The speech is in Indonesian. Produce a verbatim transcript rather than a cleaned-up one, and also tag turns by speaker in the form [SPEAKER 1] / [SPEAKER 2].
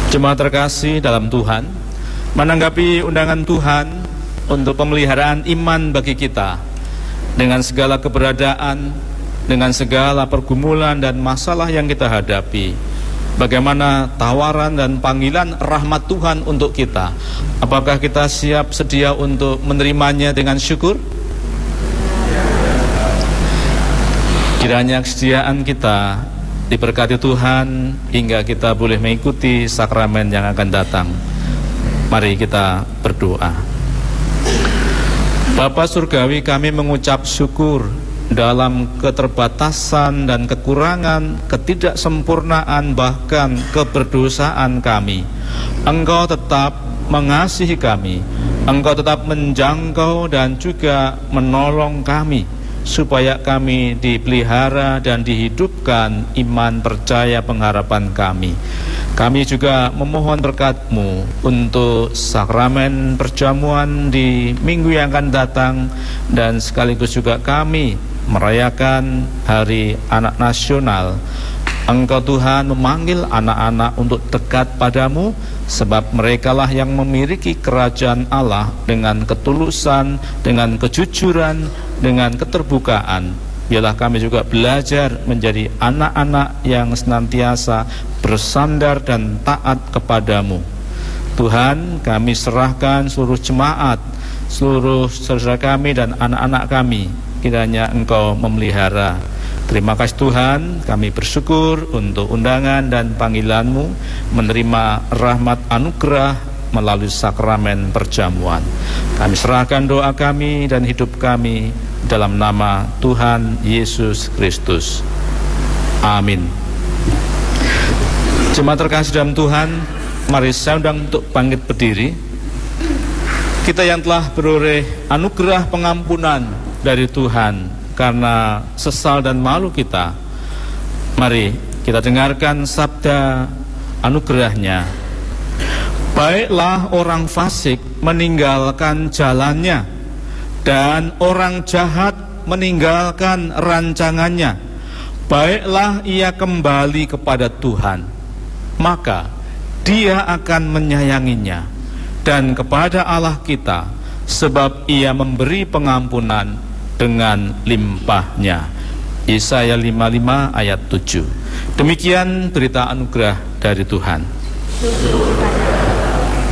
[SPEAKER 1] Jemaat terkasih dalam Tuhan, menanggapi undangan Tuhan untuk pemeliharaan iman bagi kita dengan segala keberadaan, dengan segala pergumulan dan masalah yang kita hadapi, bagaimana tawaran dan panggilan rahmat Tuhan untuk kita? Apakah kita siap sedia untuk menerimanya dengan syukur? Kiranya kesediaan kita diberkati Tuhan hingga kita boleh mengikuti sakramen yang akan datang. Mari kita berdoa. Bapa Surgawi, kami mengucap syukur dalam keterbatasan dan kekurangan, ketidaksempurnaan, bahkan keberdosaan kami. Engkau tetap mengasihi kami, Engkau tetap menjangkau dan juga menolong kami, supaya kami dipelihara dan dihidupkan iman, percaya, pengharapan kami. Kami juga memohon berkat-Mu untuk sakramen perjamuan di minggu yang akan datang, dan sekaligus juga kami merayakan Hari Anak Nasional. Engkau Tuhan memanggil anak-anak untuk dekat padamu, sebab merekalah yang memiliki kerajaan Allah dengan ketulusan, dengan kejujuran, dengan keterbukaan. Biarlah kami juga belajar menjadi anak-anak yang senantiasa bersandar dan taat kepadamu. Tuhan, kami serahkan seluruh jemaat, seluruh saudara kami dan anak-anak kami, kiranya Engkau memelihara. Terima kasih Tuhan, kami bersyukur untuk undangan dan panggilan-Mu menerima rahmat anugerah melalui sakramen perjamuan. Kami serahkan doa kami dan hidup kami dalam nama Tuhan Yesus Kristus. Amin. Jemaat terkasih dalam Tuhan, mari saya undang untuk bangkit berdiri. Kita yang telah beroleh anugerah pengampunan dari Tuhan karena sesal dan malu kita, mari kita dengarkan sabda anugerahnya. Baiklah orang fasik meninggalkan jalannya, dan orang jahat meninggalkan rancangannya. Baiklah ia kembali kepada Tuhan, maka Dia akan menyayanginya, dan kepada Allah kita, sebab Ia memberi pengampunan dengan limpahnya. Yesaya lima puluh lima ayat tujuh. Demikian berita anugerah dari Tuhan.